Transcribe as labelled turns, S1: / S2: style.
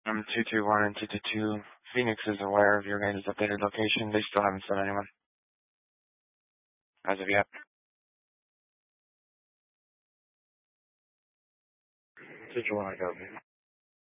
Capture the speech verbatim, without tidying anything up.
S1: Um, two two one and two two two. Phoenix is aware of your guys' updated location. They still haven't sent anyone as of yet. two two one, I got